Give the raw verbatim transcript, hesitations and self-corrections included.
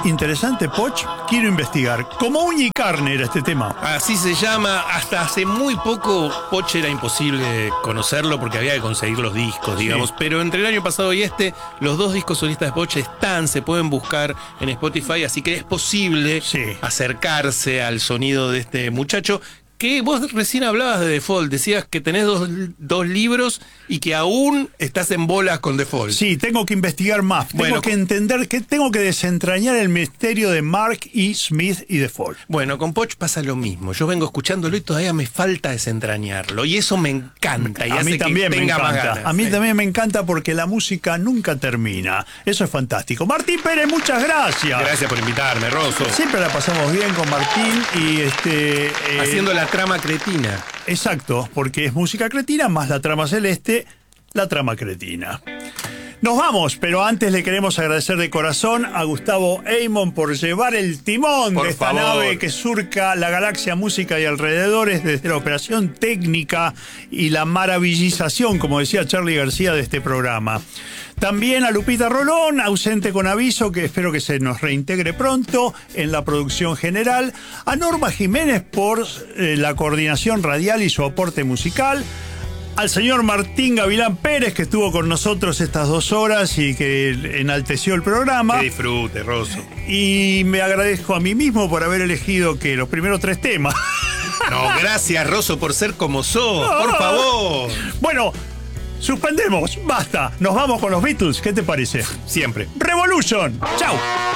interesante, Poch. Quiero investigar. Como uña y carne era este tema. Así se llama. Hasta hace muy poco Poch era imposible conocerlo porque había que conseguir los discos, digamos. Sí. Pero entre el año pasado y este, los dos discos solistas de Poch están, se pueden buscar en Spotify, así que es posible sí. acercarse al sonido de este muchacho. Que vos recién hablabas de Default, decías que tenés dos, dos libros y que aún estás en bolas con Default. Sí, tengo que investigar más, bueno, tengo que entender, que tengo que desentrañar el misterio de Mark E. Smith y Default. Bueno, con Poch pasa lo mismo, yo vengo escuchándolo y todavía me falta desentrañarlo, y eso me encanta. Y a hace mí también que me tenga encanta, más ganas, a mí ¿eh? también me encanta porque la música nunca termina, eso es fantástico. Martín Pérez, muchas gracias. Gracias por invitarme, Rosso. Siempre la pasamos bien con Martín y este... Eh, haciendo la trama cretina. Exacto, porque es música cretina más la trama celeste, la trama cretina. Nos vamos, pero antes le queremos agradecer de corazón a Gustavo Eymon por llevar el timón por de esta favor. nave que surca la galaxia música y alrededores desde la operación técnica y la maravillización, como decía Charly García, de este programa. También a Lupita Rolón, ausente con aviso, que espero que se nos reintegre pronto en la producción general. A Norma Jiménez por eh, la coordinación radial y su aporte musical. Al señor Martín Gavilán Pérez, que estuvo con nosotros estas dos horas y que enalteció el programa. Que disfrute, Rosso. Y me agradezco a mí mismo por haber elegido que los primeros tres temas. No, gracias, Rosso, por ser como sos, por favor. Bueno, suspendemos, basta. Nos vamos con los Beatles, ¿qué te parece? Siempre. Revolution. Chau.